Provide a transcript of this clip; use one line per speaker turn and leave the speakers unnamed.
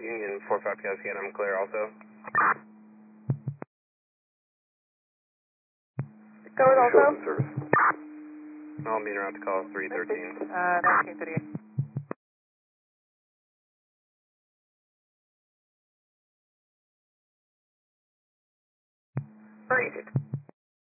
Union 45 Cascade, I'm clear also.
Go with also.
Service.
I'll meet around to call 313.
1938. Great.